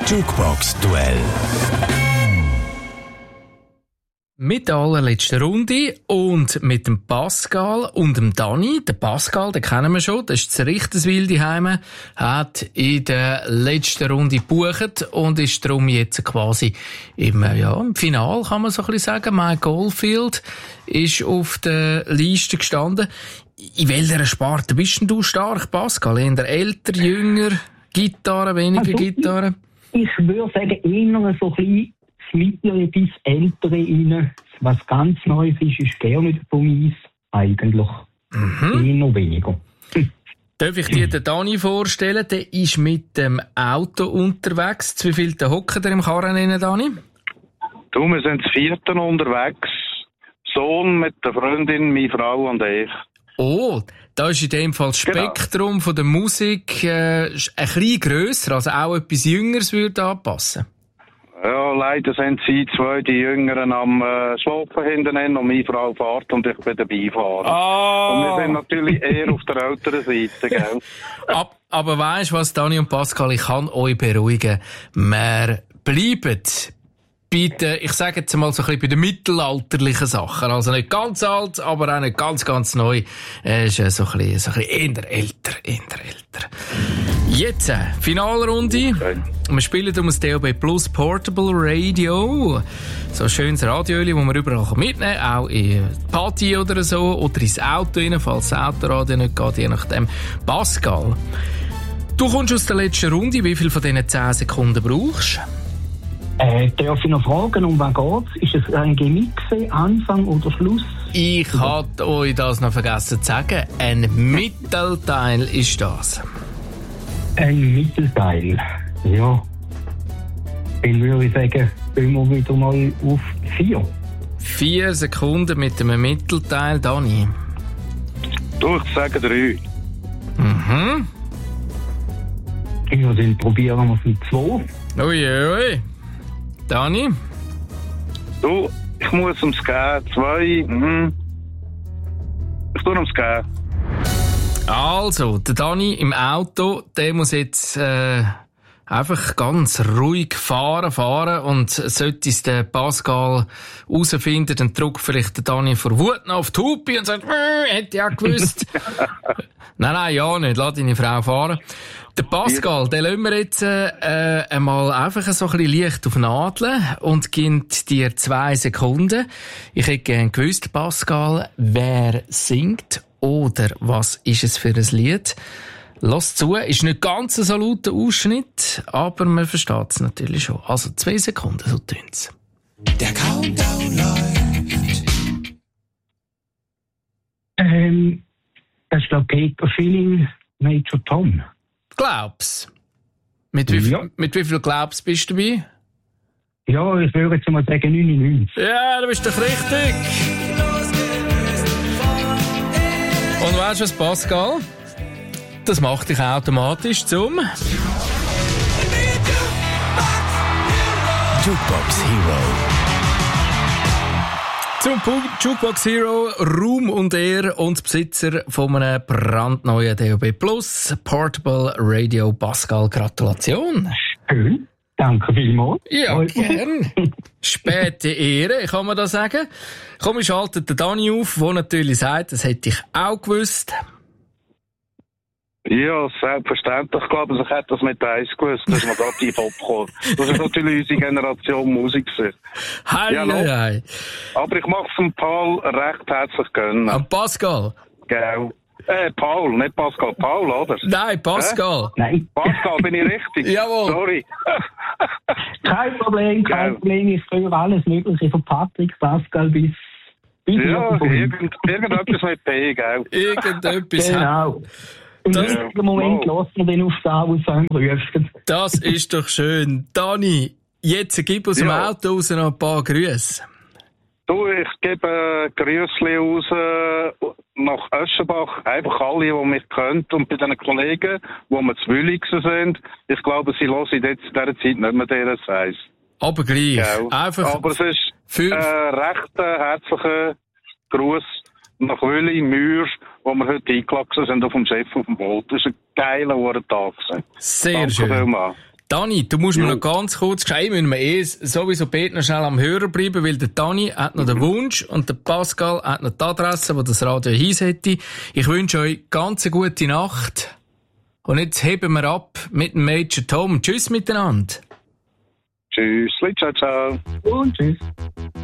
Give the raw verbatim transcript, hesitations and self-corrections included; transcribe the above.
Jukebox-Duell. Mit der allerletzten Runde und mit dem Pascal und dem Dani. Der Pascal, den kennen wir schon, das ist das Richterswil daheim, hat in der letzten Runde gebucht und ist darum jetzt quasi im, ja, im Finale, kann man so ein bisschen sagen. Mike Oldfield ist auf der Liste gestanden. In welcher Sparte bist denn du stark, Pascal? Eher älter, jünger, Gitarre, weniger also, Gitarre? Ich, ich würde sagen, eher so ein bisschen das Mittlere bis Ältere rein. Was ganz Neues ist, ist gerne nicht von uns. Eigentlich Mhm. eher weniger. Darf ich dir den Dani vorstellen? Der ist mit dem Auto unterwegs. Zu wie viel hocken der im Karren rein, Dani? Du, wir sind das vierte unterwegs. Sohn mit der Freundin, meine Frau und ich. Oh, da ist in dem Fall das Spektrum genau. von der Musik äh, ein bisschen grösser, also auch etwas Jüngeres würde anpassen. Ja, leider sind sie zwei, die Jüngeren, am äh, Schlafen hinten und meine Frau fährt und ich bin dabei fahren. Oh. Und wir sind natürlich eher auf der älteren Seite, gell? Ab, aber weisst du was, Dani und Pascal, ich kann euch beruhigen. Wir bleiben bitte, ich sage jetzt mal so ein bisschen bei den mittelalterlichen Sachen. Also nicht ganz alt, aber auch nicht ganz, ganz neu. Er ist so ein bisschen, so ein bisschen eher älter, eher älter. Jetzt, äh, Finalrunde. Okay. Wir spielen um das D A B Plus Portable Radio. So ein schönes Radio, das man überall mitnehmen kann. Auch in Party oder so. Oder ins Auto rein, falls das Autoradio nicht geht, je nachdem. Pascal, du kommst aus der letzten Runde. Wie viel von diesen zehn Sekunden brauchst du? Äh, darf ich noch fragen, um was geht's? Ist es ein Gemixe, Anfang oder Schluss? Ich hatte euch das noch vergessen zu sagen. Ein Mittelteil ist das. Ein Mittelteil, ja. Dann würde ich sagen, gehen wir wieder mal auf vier. Vier Sekunden mit einem Mittelteil, Dani. Du, ich sage drei. Mhm. Ja, dann probieren wir es mit zwei. Ui, ui. Dani? Du, ich muss ums Gehen. Zwei, mhm. Ich tue ums Gehen. Also, der Dani im Auto, der muss jetzt äh, einfach ganz ruhig fahren, fahren und sollte es der Pascal herausfinden, dann drückt vielleicht der Dani vor Wut noch auf die Hupe und sagt, äh, hätte ich auch gewusst. Nein, nein, ja nicht, lass deine Frau fahren. Der Pascal, den lassen wir jetzt äh, einmal einfach so ein bisschen leicht auf Nadeln und gibt dir zwei Sekunden. Ich hätte gerne gewusst, Pascal, wer singt oder was ist es für ein Lied? Lass zu, ist nicht ganz so lauter Ausschnitt, aber man versteht es natürlich schon. Also zwei Sekunden, so tönt's. Der Countdown läuft. Ähm, das ist der Peter Schilling, Major Tom. Glaub's. Mit wie, ja. mit wie viel Glaub's bist du dabei? Ja, ich würde jetzt mal sagen neunundneunzig. Ja, du bist doch richtig. Und weißt du was, Pascal? Das macht dich automatisch zum Jukebox Hero. Zum Jukebox Hero, Ruhm und Ehre und Besitzer von einem brandneuen D A B Plus Portable Radio. Pascal, Gratulation. Schön, danke vielmals. Ja, gern. Späte Ehre, kann man da sagen. Komm, ich schalte den Dani auf, der natürlich sagt, das hätte ich auch gewusst. Ja, selbstverständlich. Ich glaube, ich hätte das mit eins gewusst, dass man da tief abkommt. Das ist natürlich unsere Generation Musik. Hei, ja, no. hei, hei. Aber ich mache es dem Paul recht herzlich gönnen. Am Pascal? Genau. Äh, Paul, nicht Pascal. Paul, oder? Nein, Pascal. Äh? Nein. Pascal, bin ich richtig? Jawohl. Sorry. Kein Problem, kein Genau. Problem. Ich höre alles Mögliche von Patrick, Pascal bis... bis Ja, irgend, irgendetwas mit P, gell? Irgendetwas. Genau. Im Das- richtigen Moment wow. lassen wir den auf den Aussang rufen. Das ist doch schön. Dani, jetzt gib aus dem Ja. Auto raus noch ein paar Grüße. Du, ich gebe Grüßli raus äh, nach Öschenbach. Einfach alle, die mich kennen. Und bei den Kollegen, die wir zu Wüllig sind. Ich glaube, sie hören jetzt in dieser Zeit nicht mehr deren Eis. Aber gleich. Gell? Einfach Aber es ist für... äh, recht äh, herzlicher Gruß nach Wülli, Mühr, wo wir heute eingeladen sind auf dem Chef auf dem Boot. Das war ein geiler Uhrentag. Sehr Danke schön. vielmals. Dani, du musst Ja. mir noch ganz kurz schreiben, müssen wir eh sowieso beide noch schnell am Hörer bleiben, weil der Dani hat noch den Wunsch und der Pascal hat noch die Adresse, wo das Radio Hies hätte. Ich wünsche euch ganz eine gute Nacht. Und jetzt heben wir ab mit dem Major Tom. Tschüss miteinander. Tschüss, ciao, ciao. Und tschüss.